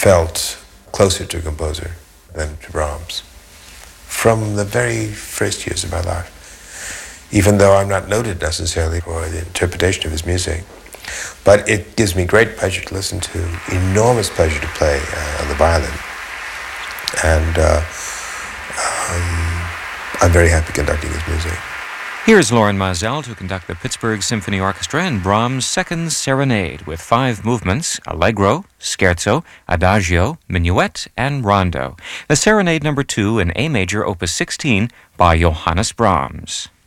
felt closer to a composer than to Brahms from the very first years of my life, even though I'm not noted necessarily for the interpretation of his music. But it gives me great pleasure to listen to, enormous pleasure to play on the violin. And I'm very happy conducting his music. Here's Loren Maazel to conduct the Pittsburgh Symphony Orchestra in Brahms' Second Serenade with 5 movements: Allegro, Scherzo, Adagio, Minuet, and Rondo. The Serenade No. 2 in A major, Opus 16 by Johannes Brahms.